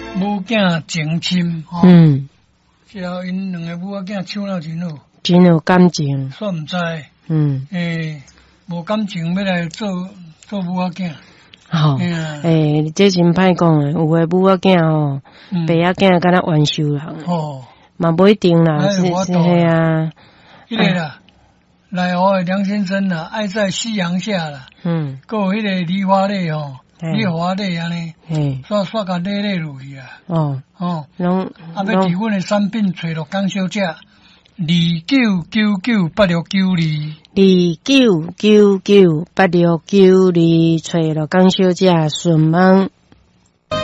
母囝情深，吼，之后因两个母仔囝处了真好， 真有感情， 煞毋知，无感情要来做母仔囝。 吼，这真歹讲诶，有诶母仔囝吼，爸仔囝敢若冤仇人，嘛不一定啦，是啊， 迄个啦，内湖诶梁先生啦，爱在夕阳下啦，还有迄个梨花泪吼，梨花泪安尼，煞甲泪落去啊，拢要伫阮诶产品找着讲小姐。29998692 29998692，找了江小姐询问。